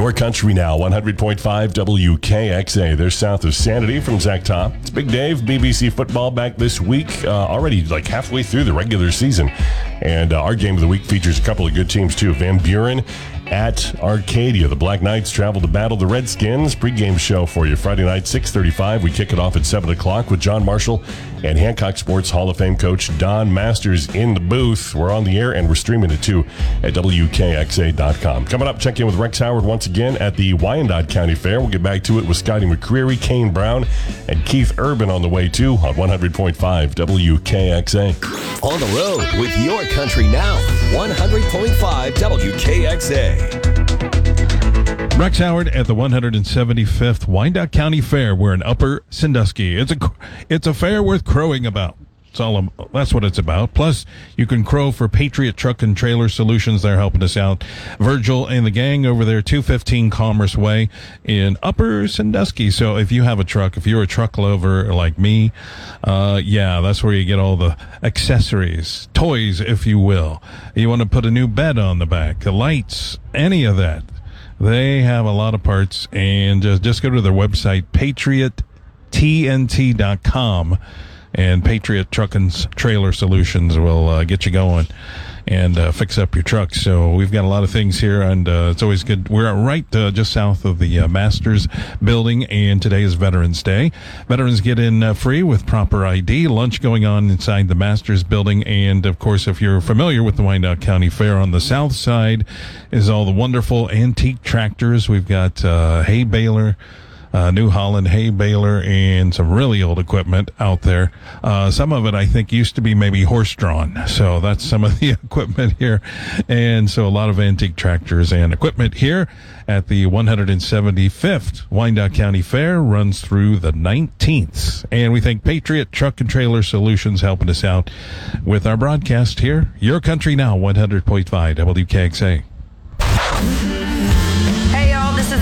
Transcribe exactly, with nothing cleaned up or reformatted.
Your Country Now, one hundred point five W K X A. They're south of Sanity from Zach Top. It's Big Dave, B B C football back this week, uh, already like halfway through the regular season. And uh, our game of the week features a couple of good teams, too. Van Buren at Arcadia. The Black Knights travel to battle the Redskins. Pre-game show for you Friday night, six thirty-five. We kick it off at seven o'clock with John Marshall and Hancock Sports Hall of Fame coach Don Masters in the booth. We're on the air, and we're streaming it, too, at W K X A dot com. Coming up, check in with Rex Howard once again at the Wyandotte County Fair. We'll get back to it with Scotty McCreery, Kane Brown, and Keith Urban on the way, too, on one hundred point five W K X A. On the road with Your Country Now, one hundred point five W K X A. Rex Howard at the one hundred seventy-fifth Wyandotte County Fair. We're in Upper Sandusky. It's a it's a fair worth crowing about. It's all, um, that's what it's about. Plus, you can crow for Patriot Truck and Trailer Solutions. They're helping us out. Virgil and the gang over there, two fifteen Commerce Way in Upper Sandusky. So if you have a truck, if you're a truck lover like me, uh, yeah, that's where you get all the accessories, toys, if you will. You want to put a new bed on the back, the lights, any of that. They have a lot of parts, and just, just go to their website, patriot T N T dot com. And Patriot Truck and Trailer Solutions will uh, get you going and uh, fix up your truck. So we've got a lot of things here, and uh, it's always good. We're right uh, just south of the uh, Masters building, and today is Veterans Day. Veterans get in uh, free with proper I D. Lunch going on inside the Masters building, and, of course, if you're familiar with the Wyandotte County Fair, on the south side is all the wonderful antique tractors. We've got uh, hay baler, Uh, New Holland hay baler, and some really old equipment out there. Uh, some of it, I think, used to be maybe horse-drawn. So that's some of the equipment here. And so a lot of antique tractors and equipment here at the one hundred seventy-fifth Wyandotte County Fair. Runs through the nineteenth. And we thank Patriot Truck and Trailer Solutions helping us out with our broadcast here. Your Country Now, one hundred point five W K X A.